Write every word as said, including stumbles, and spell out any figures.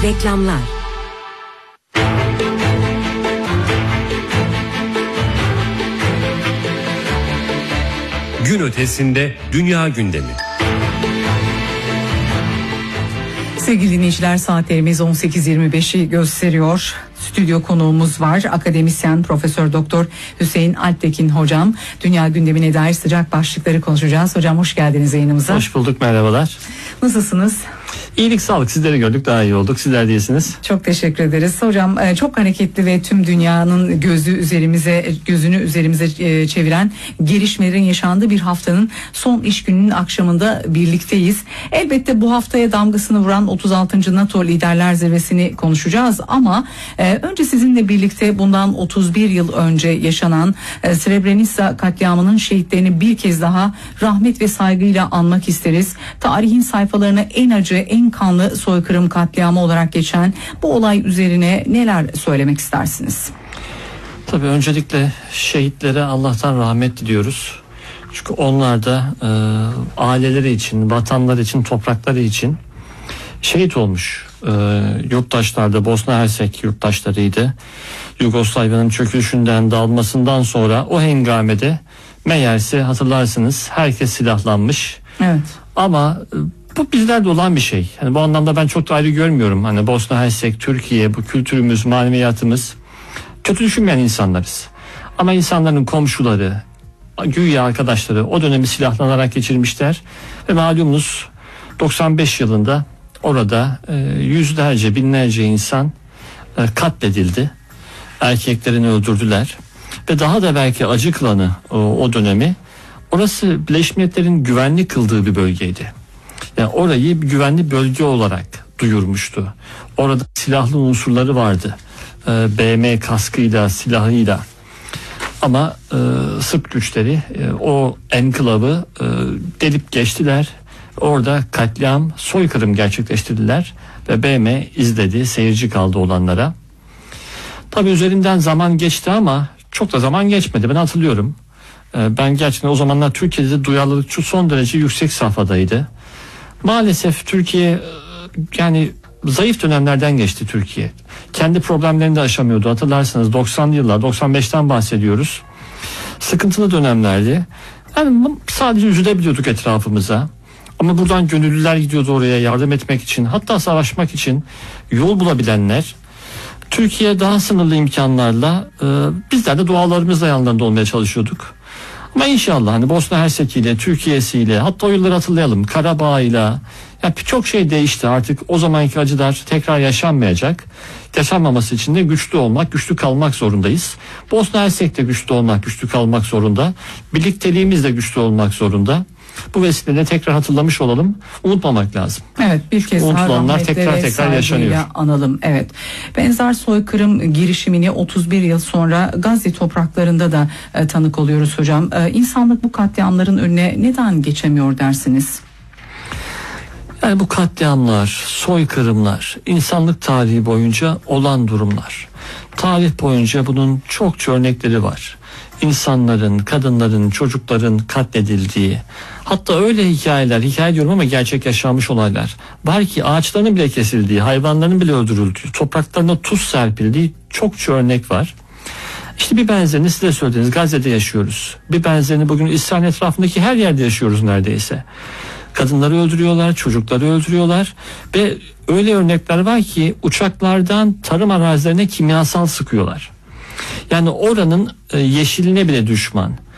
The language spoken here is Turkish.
Reklamlar. Gün ötesinde dünya gündemi. Sevgili dinleyiciler, saatlerimiz on sekiz yirmi beşi gösteriyor. Stüdyo konuğumuz var. Akademisyen Profesör Doktor Hüseyin Alptekin hocam. Dünya gündemine dair sıcak başlıkları konuşacağız. Hocam hoş geldiniz yayınımıza. Hoş bulduk, merhabalar. Nasılsınız? İyilik, sağlık. Sizleri gördük, daha iyi olduk. Sizler de iyisiniz. Çok teşekkür ederiz. Hocam çok hareketli ve tüm dünyanın gözü üzerimize, gözünü üzerimize çeviren gelişmelerin yaşandığı bir haftanın son iş gününün akşamında birlikteyiz. Elbette bu haftaya damgasını vuran otuz altıncı NATO Liderler Zirvesi'ni konuşacağız ama önce sizinle birlikte bundan otuz bir yıl önce yaşanan Srebrenica katliamının şehitlerini bir kez daha rahmet ve saygıyla anmak isteriz. Tarihin sayfalarına en acı, en kanlı soykırım katliamı olarak geçen bu olay üzerine neler söylemek istersiniz? Tabii öncelikle şehitlere Allah'tan rahmet diliyoruz. Çünkü onlar da e, aileleri için, vatanları için, toprakları için şehit olmuş. E, yurttaşlar da Bosna Hersek yurttaşlarıydı. Yugoslavya'nın çöküşünden, dağılmasından sonra o hengamede meğerse hatırlarsınız herkes silahlanmış. Evet. Ama bu bizlerde olan bir şey. Yani bu anlamda ben çok da ayrı görmüyorum. Hani Bosna Hersek, Türkiye, bu kültürümüz, maneviyatımız, kötü düşünmeyen insanlarız. Ama insanların komşuları, güya arkadaşları o dönemi silahlanarak geçirmişler. Ve malumunuz doksan beş yılında orada e, yüzlerce, binlerce insan e, katledildi. Erkeklerini öldürdüler. Ve daha da belki acı kılanı o, o dönemi, orası Birleşmiş Milletler'in güvenli kıldığı bir bölgeydi. Yani orayı bir güvenli bölge olarak duyurmuştu. Orada silahlı unsurları vardı. Ee, B M kaskıyla, silahıyla. Ama e, Sırp güçleri e, o enklavı e, delip geçtiler. Orada katliam, soykırım gerçekleştirdiler. Ve B M izledi, seyirci kaldı olanlara. Tabii üzerinden zaman geçti ama çok da zaman geçmedi. Ben hatırlıyorum. E, ben gerçekten o zamanlar Türkiye'de duyarlılık şu son derece yüksek safhadaydı. Maalesef Türkiye yani zayıf dönemlerden geçti Türkiye. Kendi problemlerini de aşamıyordu. Hatırlarsınız doksanlı yıllar, doksan beşten bahsediyoruz. Sıkıntılı dönemlerdi. Yani sadece üzülebiliyorduk etrafımıza. Ama buradan gönüllüler gidiyordu oraya yardım etmek için, hatta savaşmak için yol bulabilenler. Türkiye daha sınırlı imkanlarla e, bizler de dualarımızla yanlarında olmaya çalışıyorduk. Ama inşallah hani Bosna Hersek ile, Türkiye'siyle, hatta o yılları hatırlayalım, Karabağ'ıyla, ya birçok şey değişti. Artık o zamanki acılar tekrar yaşanmayacak. Yaşanmaması için de güçlü olmak, güçlü kalmak zorundayız. Bosna Hersek de güçlü olmak, güçlü kalmak zorunda. Birlikteliğimiz de güçlü olmak zorunda. Bu vesileyle tekrar hatırlamış olalım. Unutmamak lazım. Evet, bir kez daha unutulanlar tekrar tekrar yaşanıyor. Analım. Evet. Benzer soykırım girişimini otuz bir yıl sonra Gazze topraklarında da e, tanık oluyoruz hocam. E, insanlık bu katliamların önüne neden geçemiyor dersiniz? Yani bu katliamlar, soykırımlar insanlık tarihi boyunca olan durumlar. Tarih boyunca bunun çokça örnekleri var. İnsanların, kadınların, çocukların katledildiği, hatta öyle hikayeler, hikaye diyorum ama gerçek yaşanmış olaylar var ki ağaçların bile kesildiği, hayvanların bile öldürüldüğü, topraklarına tuz serpildiği çokça örnek var. İşte bir benzerini size söylediniz, Gazze'de yaşıyoruz. Bir benzerini bugün İsrail etrafındaki her yerde yaşıyoruz neredeyse. Kadınları öldürüyorlar, çocukları öldürüyorlar ve öyle örnekler var ki uçaklardan tarım arazilerine kimyasal sıkıyorlar. Yani oranın yeşiline bile düşman.